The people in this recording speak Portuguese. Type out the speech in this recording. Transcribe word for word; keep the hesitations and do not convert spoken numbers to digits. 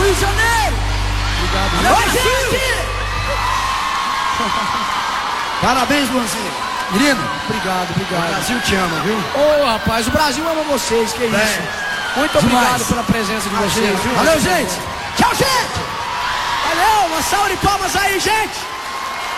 Rio de Janeiro. Obrigado. Valeu, gente. Parabéns, Luanzinho. Menino, obrigado, O obrigado. Brasil te ama, viu? Ô, rapaz, o Brasil ama vocês, que isso. É. Muito obrigado Demais. pela presença de Imagina, vocês. viu? Valeu, gente. Tchau, gente. Valeu, uma salva de palmas aí, gente.